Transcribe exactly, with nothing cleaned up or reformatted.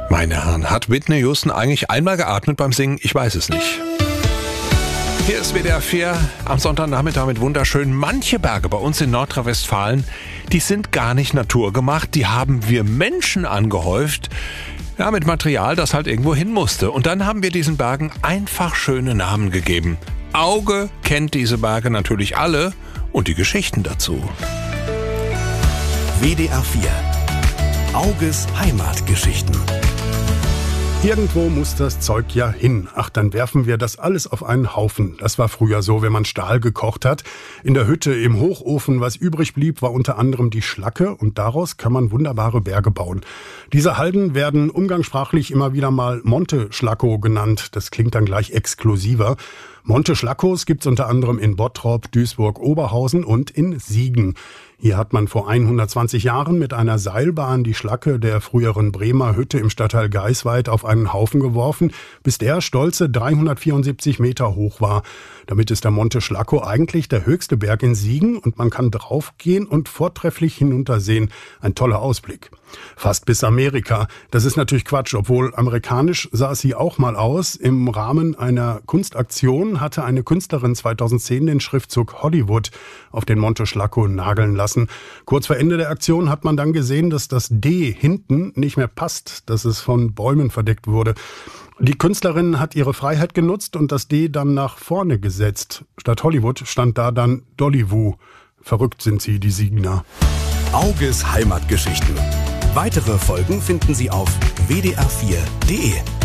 Meine Herren, hat Whitney Houston eigentlich einmal geatmet beim Singen? Ich weiß es nicht. Hier ist W D R vier am Sonntagnachmittag mit wunderschön. Manche Berge bei uns in Nordrhein-Westfalen, die sind gar nicht naturgemacht, die haben wir Menschen angehäuft. Ja, mit Material, das halt irgendwo hin musste. Und dann haben wir diesen Bergen einfach schöne Namen gegeben. Auge kennt diese Berge natürlich alle und die Geschichten dazu. W D R vier. Auges Heimatgeschichten. Irgendwo muss das Zeug ja hin. Ach, dann werfen wir das alles auf einen Haufen. Das war früher so, wenn man Stahl gekocht hat. In der Hütte, im Hochofen, was übrig blieb, war unter anderem die Schlacke und daraus kann man wunderbare Berge bauen. Diese Halden werden umgangssprachlich immer wieder mal Monte Schlackow genannt. Das klingt dann gleich exklusiver. Monte Schlackows gibt's unter anderem in Bottrop, Duisburg, Oberhausen und in Siegen. Hier hat man vor hundertzwanzig Jahren mit einer Seilbahn die Schlacke der früheren Bremer Hütte im Stadtteil Geisweid auf einen Haufen geworfen, bis der stolze dreihundertvierundsiebzig Meter hoch war. Damit ist der Monte Schlackow eigentlich der höchste Berg in Siegen und man kann draufgehen und vortrefflich hinuntersehen. Ein toller Ausblick. Fast bis Amerika. Das ist natürlich Quatsch, obwohl amerikanisch sah es hier auch mal aus. Im Rahmen einer Kunstaktion hatte eine Künstlerin zweitausendzehn den Schriftzug Hollywood auf den Monte Schlackow nageln lassen. Kurz vor Ende der Aktion hat man dann gesehen, dass das D hinten nicht mehr passt, dass es von Bäumen verdeckt wurde. Die Künstlerin hat ihre Freiheit genutzt und das D dann nach vorne gesetzt. Statt Hollywood stand da dann Dollywood. Verrückt sind sie, die Siegener. Auges Heimatgeschichten. Weitere Folgen finden Sie auf w d r vier punkt d e.